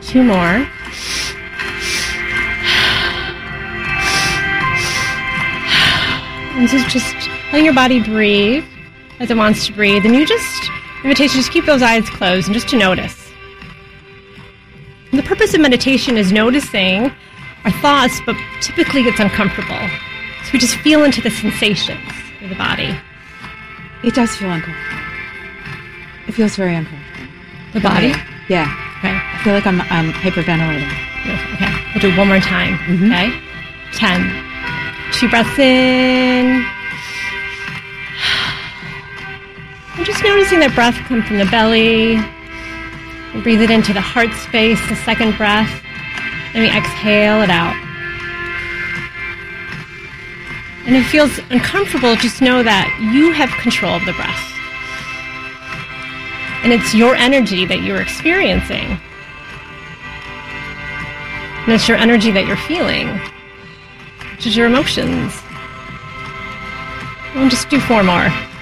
2 more. And so just letting your body breathe as it wants to breathe. And invitation, just keep those eyes closed and just to notice. And the purpose of meditation is noticing our thoughts, but typically it's uncomfortable. So we just feel into the sensations of the body. It does feel uncomfortable. It feels very uncomfortable. The body? Yeah. Okay. I feel like I'm hyperventilating. Okay. We'll do it one more time. Mm-hmm. Okay. 10. 2 breaths in. And just noticing that breath come from the belly. And breathe it into the heart space, the second breath. And we exhale it out. And if it feels uncomfortable, just know that you have control of the breath. And it's your energy that you're experiencing. And it's your energy that you're feeling, which is your emotions. We'll just do 4 more.